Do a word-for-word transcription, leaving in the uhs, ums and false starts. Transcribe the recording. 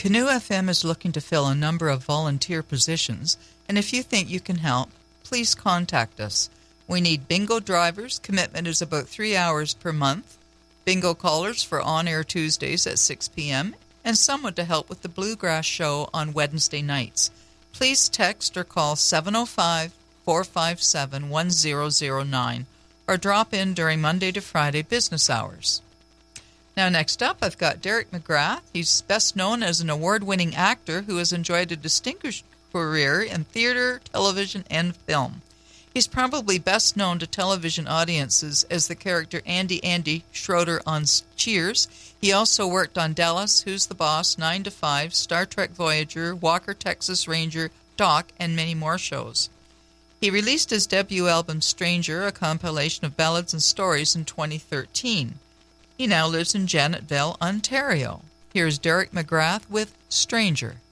Canoe F M is looking to fill a number of volunteer positions, and if you think you can help, please contact us. We need bingo drivers. Commitment is about three hours per month. Bingo callers for on-air Tuesdays at six p.m. and someone to help with the Bluegrass Show on Wednesday nights. Please text or call seven oh five, four five seven, one oh oh nine or drop in during Monday to Friday business hours. Now, next up, I've got Derek McGrath. He's best known as an award-winning actor who has enjoyed a distinguished career in theater, television, and film. He's probably best known to television audiences as the character Andy Andy Schroeder on Cheers. He also worked on Dallas, Who's the Boss, nine to five, Star Trek Voyager, Walker, Texas Ranger, Doc, and many more shows. He released his debut album Stranger, a compilation of ballads and stories, in twenty thirteen. He now lives in Janetville, Ontario. Here's Derek McGrath with Stranger.